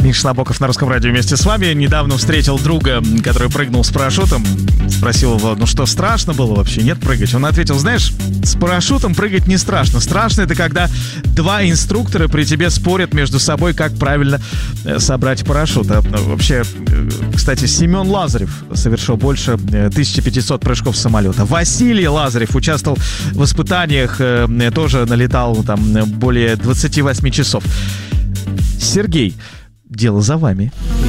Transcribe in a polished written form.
Миша Набоков на Русском радио вместе с вами. Недавно встретил друга, который прыгнул с парашютом. Спросил его, ну что, страшно было вообще? Нет, прыгать? Он ответил, знаешь, с парашютом прыгать не страшно. Страшно это когда два инструктора при тебе спорят между собой, как правильно собрать парашют. А вообще, кстати, Семен Лазарев совершил больше 1500 прыжков с самолета. Василий Лазарев участвовал в испытаниях, тоже налетал там более 28 часов. Сергей, дело за вами.